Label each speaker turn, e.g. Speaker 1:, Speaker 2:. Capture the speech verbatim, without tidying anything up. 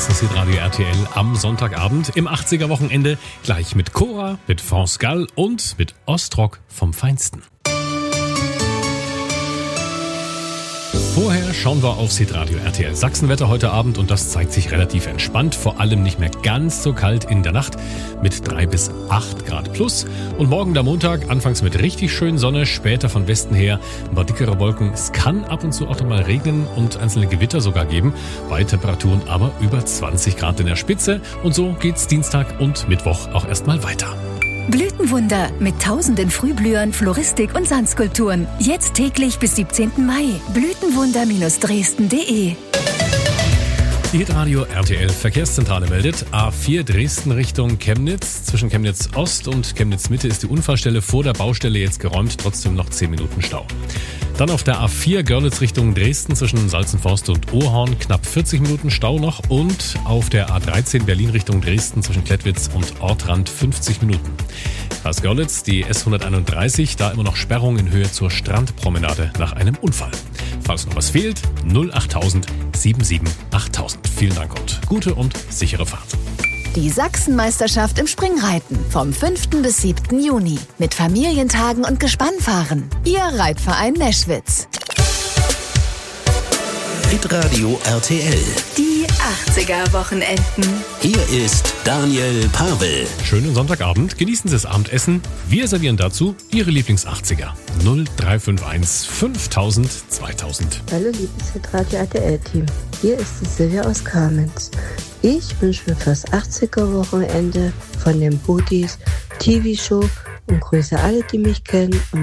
Speaker 1: eins, das ist Radio R T L am Sonntagabend im achtziger-Wochenende. Gleich mit Cora, mit France Gall und mit Ostrock vom Feinsten. Vorher schauen wir aufs Hitradio R T L Sachsenwetter heute Abend und das zeigt sich relativ entspannt, vor allem nicht mehr ganz so kalt in der Nacht mit drei bis acht Grad plus. Und morgen der Montag, anfangs mit richtig schön Sonne, später von Westen her ein paar dickere Wolken. Es kann ab und zu auch noch mal regnen und einzelne Gewitter sogar geben, bei Temperaturen aber über zwanzig Grad in der Spitze. Und so geht's Dienstag und Mittwoch auch erstmal weiter.
Speaker 2: Blütenwunder mit tausenden Frühblühern, Floristik und Sandskulpturen. Jetzt täglich bis siebzehnten Mai. Blütenwunder Dresden punkt de.
Speaker 1: Die Hitradio R T L Verkehrszentrale meldet, A vier Dresden Richtung Chemnitz. Zwischen Chemnitz Ost und Chemnitz Mitte ist die Unfallstelle vor der Baustelle jetzt geräumt, trotzdem noch zehn Minuten Stau. Dann auf der A vier Görlitz Richtung Dresden zwischen Salzenforst und Ohrhorn knapp vierzig Minuten Stau noch und auf der A dreizehn Berlin Richtung Dresden zwischen Klettwitz und Ortrand fünfzig Minuten. Aus Görlitz die S hunderteinunddreißig, da immer noch Sperrung in Höhe zur Strandpromenade nach einem Unfall. Falls noch was fehlt, null achttausend siebenundsiebzig achttausend. Vielen Dank und gute und sichere Fahrt.
Speaker 2: Die Sachsenmeisterschaft im Springreiten vom fünften bis siebten Juni mit Familientagen und Gespannfahren. Ihr Reitverein Neschwitz.
Speaker 3: Hitradio R T L.
Speaker 2: Die achtziger-Wochenenden.
Speaker 3: Hier ist Daniel Pavel.
Speaker 1: Schönen Sonntagabend, genießen Sie das Abendessen. Wir servieren dazu Ihre Lieblings-achtziger. null drei fünf eins fünftausend zweitausend.
Speaker 4: Hallo liebes Hitradio R T L-Team. Hier ist die Silvia aus Kamenz. Ich wünsche mir fürs achtziger-Wochenende von den Budis T V-Show und grüße alle, die mich kennen. Und